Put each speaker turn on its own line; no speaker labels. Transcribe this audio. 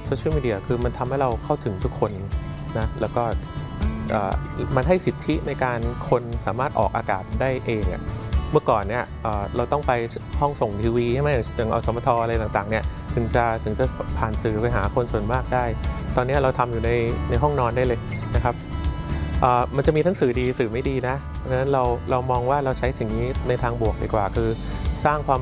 โซเชียลมีเดียคือมันทำให้เราเข้าถึงทุกคนนะแล้วก็มันให้สิทธิในการคนสามารถออกอากาศได้เองเมื่อก่อนเนี่ยเราต้องไปห้องส่งทีวีใช่ไหมอย่างอสมทอะไรต่างๆเนี่ยถึงจะผ่านสื่อไปหาคนส่วนมากได้ตอนนี้เราทำอยู่ในห้องนอนได้เลยนะครับมันจะมีทั้งสื่อดีสื่อไม่ดีนะเพราะฉะนั้นเรามองว่าเราใช้สิ่งนี้ในทางบวกดีกว่าคือสร้างความ